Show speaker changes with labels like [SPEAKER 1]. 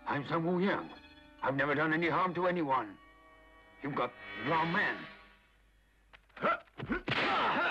[SPEAKER 1] I'm Sun Wu Yang. I've never done any harm to anyone. You've got the wrong man.